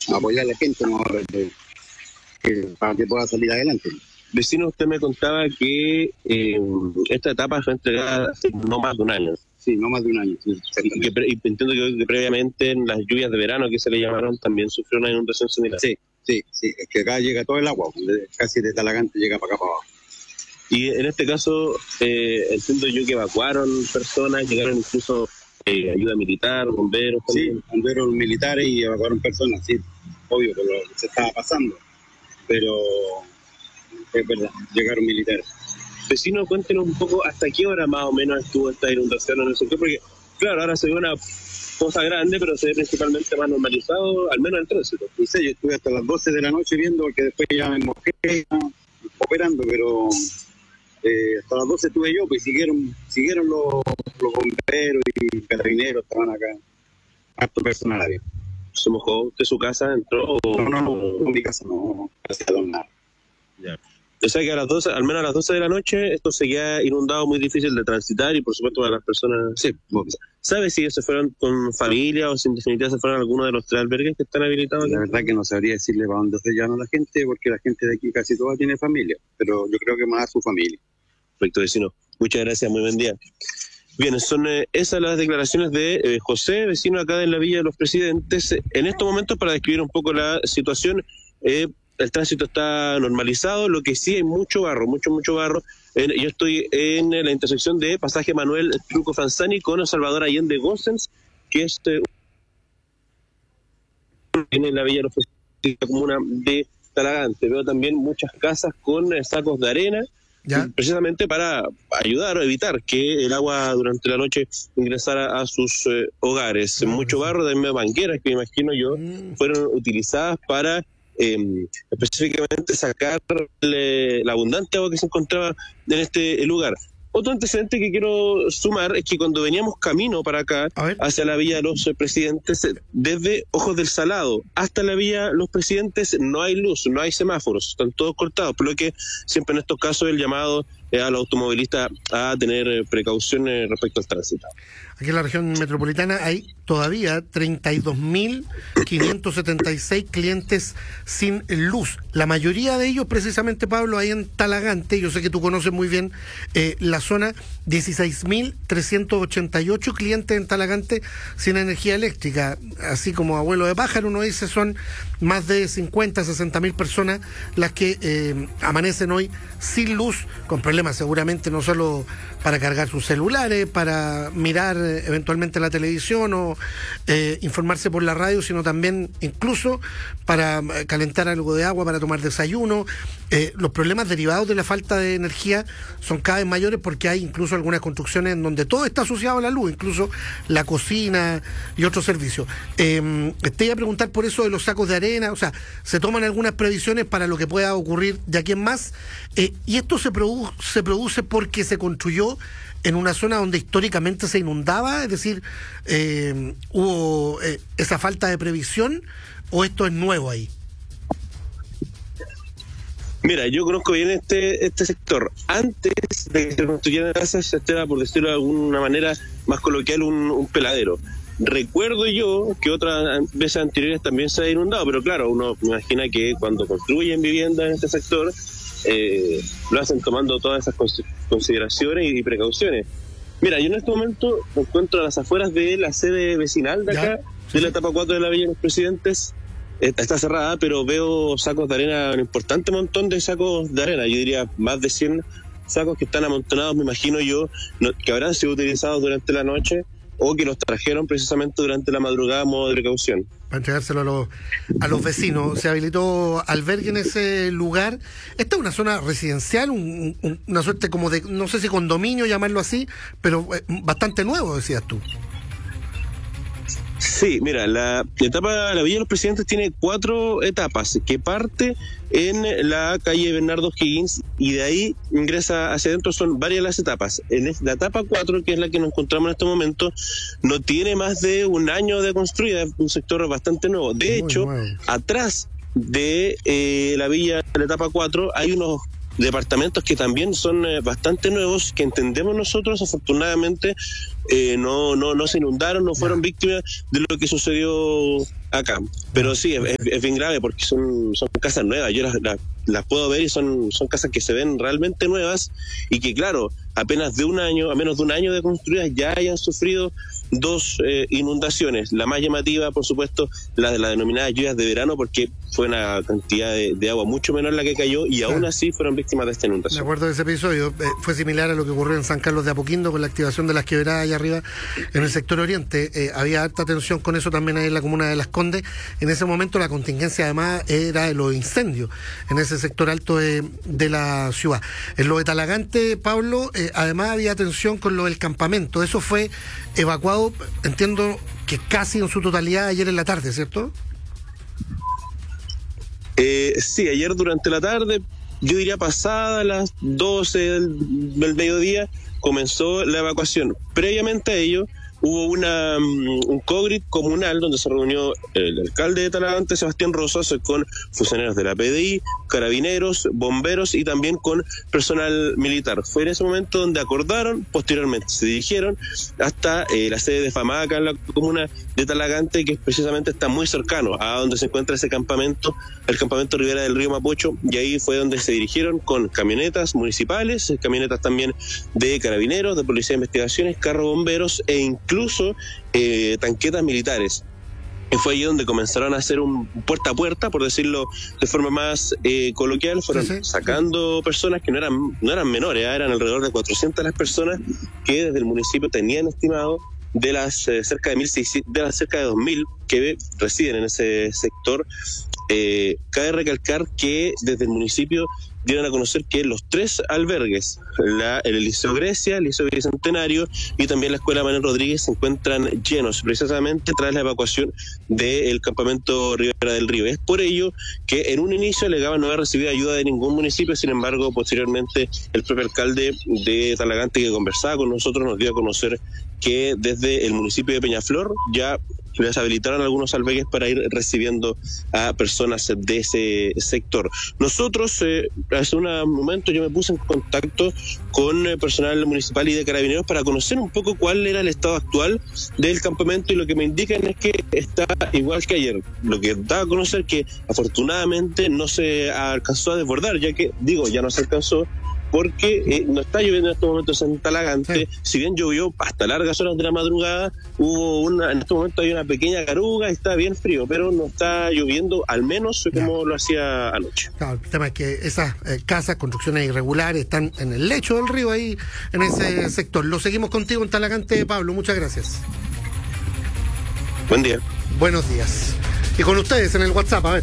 apoyar a la gente, ¿no? Para que pueda salir adelante. Vecino, usted me contaba que esta etapa fue entregada hace no más de un año. Sí, no más de un año. Sí, y entiendo que previamente en las lluvias de verano que se le llamaron también sufrió una inundación similar. Sí, es que acá llega todo el agua, casi de Talagante llega para acá para abajo. Y en este caso, entiendo yo que evacuaron personas, llegaron incluso ayuda militar, bomberos. Sí, bomberos militares y evacuaron personas, sí, obvio, por lo que se estaba pasando. Pero es verdad, llegaron militares. Vecino, cuéntenos un poco hasta qué hora más o menos estuvo esta inundación en el sector, porque claro, ahora se ve una cosa grande, pero se ve principalmente más normalizado, al menos el tránsito. No sé, yo estuve hasta las 12 de la noche viendo, porque después ya me mojé operando, pero hasta las 12 estuve yo, pues siguieron los bomberos y carabineros, estaban acá, harto personal había. ¿Se mojó usted su casa, entró? No, mi casa no, gracias a don nada. Ya. O sea que a las 12, al menos a las 12 de la noche, esto seguía inundado, muy difícil de transitar y por supuesto para las personas. Sí. ¿Sabe si ellos se fueron con familia o si en definitiva se fueron a alguno de los 3 albergues que están habilitados aquí? La verdad que no sabría decirle para dónde se llama la gente, porque la gente de aquí casi toda tiene familia, pero yo creo que más a su familia. Perfecto, vecino. Muchas gracias, muy buen día. Bien, son esas las declaraciones de José, vecino acá de la Villa de los Presidentes. En estos momentos, para describir un poco la situación, el tránsito está normalizado, lo que sí hay mucho barro. Yo estoy en la intersección de Pasaje Manuel Truco Franzani con Salvador Allende Gossens, que es en la Villa de los Presidentes, la comuna de Talagante. Veo también muchas casas con sacos de arena, ¿ya? Precisamente para ayudar o evitar que el agua durante la noche ingresara a sus hogares. Mucho barro, también mangueras que me imagino yo fueron utilizadas para específicamente sacar la abundante agua que se encontraba en este lugar. Otro antecedente que quiero sumar es que cuando veníamos camino para acá, hacia la Villa de los Presidentes, desde Ojos del Salado hasta la Villa de los Presidentes no hay luz, no hay semáforos, están todos cortados, por lo que siempre en estos casos el llamado al automovilista a tener precauciones respecto al tránsito. Aquí en la región metropolitana hay todavía 32.576 clientes sin luz. La mayoría de ellos, precisamente, Pablo, ahí en Talagante. Yo sé que tú conoces muy bien la zona. 16.388 clientes en Talagante sin energía eléctrica. Así como abuelo de pájaro, uno dice, son más de 50, 60.000 personas las que amanecen hoy sin luz, con problemas seguramente no solo para cargar sus celulares, para mirar eventualmente la televisión o informarse por la radio, sino también incluso para calentar algo de agua, para tomar desayuno. Los problemas derivados de la falta de energía son cada vez mayores porque hay incluso algunas construcciones en donde todo está asociado a la luz, incluso la cocina y otros servicios. Te iba a preguntar por eso de los sacos de arena, o sea, ¿se toman algunas previsiones para lo que pueda ocurrir de aquí en más? Y esto se produce porque se construyó en una zona donde históricamente se inundaba, es decir, hubo esa falta de previsión, ¿o esto es nuevo ahí? Mira, yo conozco bien este sector. Antes de que se construyeran casas, este era, por decirlo de alguna manera más coloquial, un peladero. Recuerdo yo que otras veces anteriores también se ha inundado, pero claro, uno imagina que cuando construyen viviendas en este sector, lo hacen tomando todas esas consideraciones y precauciones. Mira, yo en este momento me encuentro a las afueras de la sede vecinal de acá, de la etapa 4 de la Villa de los Presidentes. Está cerrada, pero veo sacos de arena, un importante montón de sacos de arena. Yo diría más de 100 sacos que están amontonados, me imagino yo, que habrán sido utilizados durante la noche o que los trajeron precisamente durante la madrugada a modo de precaución. Para entregárselo a los vecinos. Se habilitó albergue en ese lugar. Esta es una zona residencial, una suerte como de, no sé si condominio, llamarlo así, pero bastante nuevo, decías tú. Sí, mira, la Villa de los Presidentes tiene 4 etapas, que parte en la calle Bernardo Higgins y de ahí ingresa hacia adentro. Son varias las etapas. En la etapa 4, que es la que nos encontramos en este momento, no tiene más de un año de construida, es un sector bastante nuevo. De hecho, atrás de la villa de la etapa 4 hay unos departamentos que también son bastante nuevos, que entendemos nosotros, afortunadamente, no se inundaron, no fueron víctimas de lo que sucedió acá. Pero sí, es bien grave porque son casas nuevas. Yo las puedo ver y son casas que se ven realmente nuevas y que, claro, a menos de un año de construidas ya hayan sufrido 2 inundaciones. La más llamativa, por supuesto, la de las denominadas lluvias de verano, porque fue una cantidad de agua mucho menor la que cayó y aún así fueron víctimas de esta inundación. De acuerdo a ese episodio, fue similar a lo que ocurrió en San Carlos de Apoquindo con la activación de las quebradas allá arriba en el sector oriente. Había alta tensión con eso también ahí en la comuna de Las Condes. En ese momento la contingencia además era de los incendios en ese sector alto de la ciudad. En lo de Talagante, Pablo, además había tensión con lo del campamento. Eso fue evacuado, entiendo que casi en su totalidad ayer en la tarde, ¿cierto? Sí, ayer durante la tarde, yo diría pasada las 12 del mediodía, comenzó la evacuación. Previamente a ello, hubo un COGRIT comunal donde se reunió el alcalde de Talagante, Sebastián Rosas, con funcionarios de la PDI, carabineros, bomberos y también con personal militar. Fue en ese momento donde acordaron, posteriormente se dirigieron hasta la sede de FAMACA en la comuna de Talagante, que precisamente está muy cercano a donde se encuentra ese campamento, el campamento Ribera del Río Mapocho, y ahí fue donde se dirigieron con camionetas municipales, camionetas también de carabineros, de policía de investigaciones, carros bomberos e incluso tanquetas militares. Y fue ahí donde comenzaron a hacer un puerta a puerta, por decirlo de forma más coloquial. Fueron sacando personas que no eran menores, eran alrededor de 400 las personas que desde el municipio tenían estimado de las cerca de 1.600, de las cerca de 2.000 que residen en ese sector. Cabe recalcar que desde el municipio dieron a conocer que los 3 albergues, el Liceo Grecia, el Liceo Bicentenario y también la Escuela Manuel Rodríguez, se encuentran llenos precisamente tras la evacuación del campamento Ribera del Río. Es por ello que en un inicio alegaban no haber recibido ayuda de ningún municipio. Sin embargo, posteriormente el propio alcalde de Talagante, que conversaba con nosotros, nos dio a conocer que desde el municipio de Peñaflor ya les habilitaron algunos albergues para ir recibiendo a personas de ese sector. Nosotros, hace un momento yo me puse en contacto con personal municipal y de carabineros para conocer un poco cuál era el estado actual del campamento, y lo que me indican es que está igual que ayer. Lo que da a conocer que afortunadamente no se alcanzó a desbordar, ya que, ya no se alcanzó, porque no está lloviendo en estos momentos en Talagante. Sí. Si bien llovió hasta largas horas de la madrugada, en este momento hay una pequeña garuga, está bien frío, pero no está lloviendo, al menos como lo hacía anoche. Claro, el tema es que esas casas, construcciones irregulares, están en el lecho del río ahí, en ese sector. Lo seguimos contigo en Talagante, Pablo, muchas gracias. Buen día. Buenos días. Y con ustedes en el WhatsApp, a ver.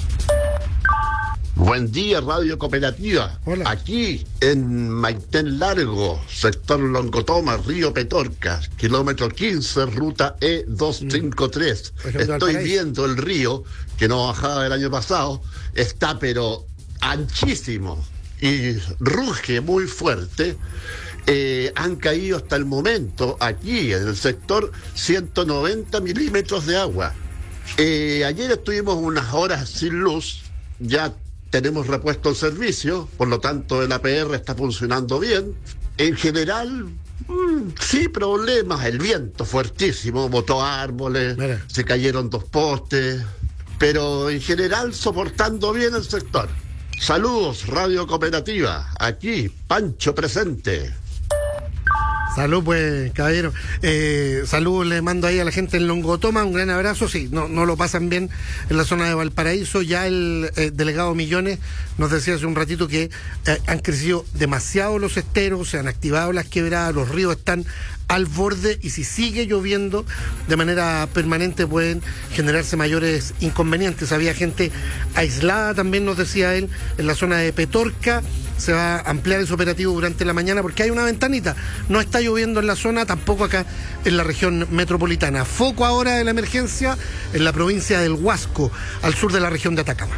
Buen día, Radio Cooperativa. Hola. Aquí en Maitén Largo, sector Longotoma, Río Petorca, kilómetro 15, ruta E253. Estoy viendo el río, que no bajaba el año pasado, está pero anchísimo y ruge muy fuerte. Han caído hasta el momento aquí en el sector 190 milímetros de agua. Ayer estuvimos unas horas sin luz, ya tenemos repuesto el servicio, por lo tanto el APR está funcionando bien. En general, sí problemas, el viento fuertísimo, botó árboles, se cayeron 2 postes, pero en general soportando bien el sector. Saludos, Radio Cooperativa, aquí Pancho presente. Salud, pues, caballero. Salud, le mando ahí a la gente en Longotoma, un gran abrazo. Sí, no lo pasan bien en la zona de Valparaíso. Ya el delegado Millones nos decía hace un ratito que han crecido demasiado los esteros, se han activado las quebradas, los ríos están al borde, y si sigue lloviendo de manera permanente pueden generarse mayores inconvenientes. Había gente aislada también, nos decía él, en la zona de Petorca. Se va a ampliar ese operativo durante la mañana porque hay una ventanita. No está lloviendo en la zona, tampoco acá en la región metropolitana. Foco ahora de la emergencia en la provincia del Huasco, al sur de la región de Atacama.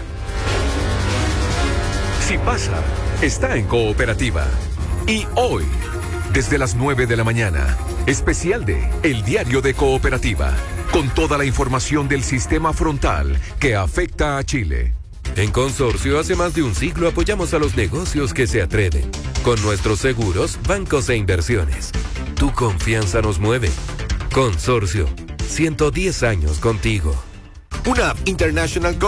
Si pasa, está en Cooperativa. Y hoy, desde las 9 de la mañana, especial de El Diario de Cooperativa, con toda la información del sistema frontal que afecta a Chile. En Consorcio, hace más de un siglo apoyamos a los negocios que se atreven. Con nuestros seguros, bancos e inversiones. Tu confianza nos mueve. Consorcio, 110 años contigo. Una International